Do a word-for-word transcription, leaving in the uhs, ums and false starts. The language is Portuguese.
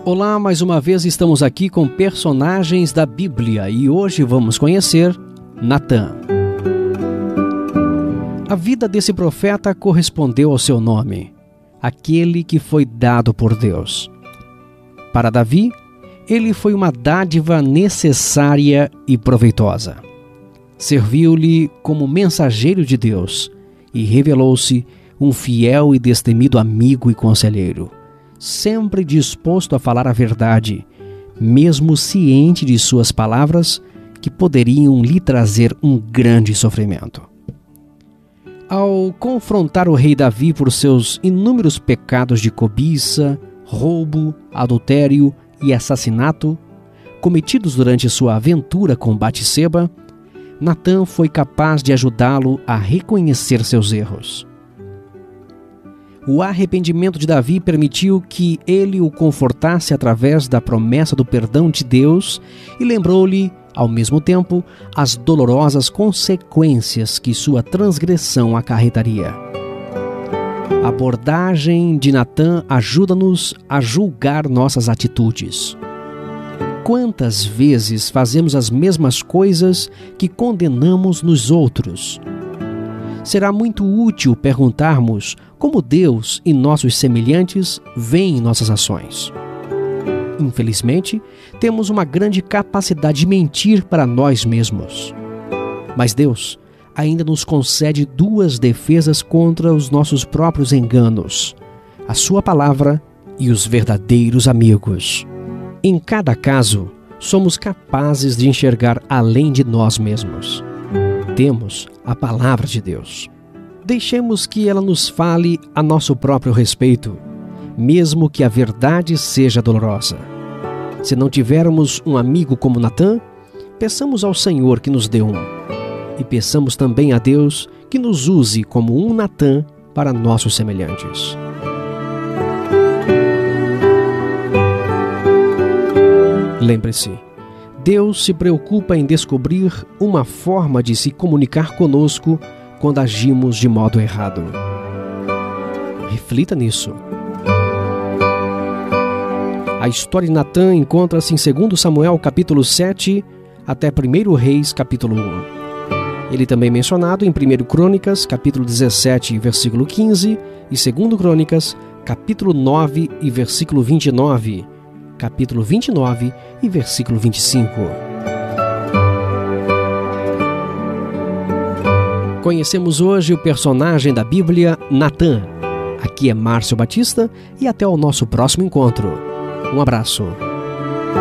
Olá, mais uma vez estamos aqui com personagens da Bíblia e hoje vamos conhecer Natã. A vida desse profeta correspondeu ao seu nome, aquele que foi dado por Deus. Para Davi, ele foi uma dádiva necessária e proveitosa. Serviu-lhe como mensageiro de Deus e revelou-se um fiel e destemido amigo e conselheiro, sempre disposto a falar a verdade, mesmo ciente de suas palavras que poderiam lhe trazer um grande sofrimento. Ao confrontar o rei Davi por seus inúmeros pecados de cobiça, roubo, adultério e assassinato, cometidos durante sua aventura com Batseba, Natã foi capaz de ajudá-lo a reconhecer seus erros. O arrependimento de Davi permitiu que ele o confortasse através da promessa do perdão de Deus e lembrou-lhe, ao mesmo tempo, as dolorosas consequências que sua transgressão acarretaria. A abordagem de Natã ajuda-nos a julgar nossas atitudes. Quantas vezes fazemos as mesmas coisas que condenamos nos outros? Será muito útil perguntarmos como Deus e nossos semelhantes veem nossas ações. Infelizmente, temos uma grande capacidade de mentir para nós mesmos. Mas Deus ainda nos concede duas defesas contra os nossos próprios enganos: a sua palavra e os verdadeiros amigos. Em cada caso, somos capazes de enxergar além de nós mesmos. Temos a palavra de Deus. Deixemos que ela nos fale a nosso próprio respeito, mesmo que a verdade seja dolorosa. Se não tivermos um amigo como Natã, peçamos ao Senhor que nos dê um. E peçamos também a Deus que nos use como um Natã para nossos semelhantes. Lembre-se, Deus se preocupa em descobrir uma forma de se comunicar conosco quando agimos de modo errado. Reflita nisso. A história de Natã encontra-se em segundo Samuel, capítulo sete, até primeiro Reis, capítulo um. Ele também é mencionado em primeiro Crônicas, capítulo dezessete, versículo quinze, e segundo Crônicas, capítulo nove e versículo vinte e nove, capítulo vinte e nove e versículo vinte e cinco. Conhecemos hoje o personagem da Bíblia, Natã. Aqui é Márcio Batista e até o nosso próximo encontro. Um abraço.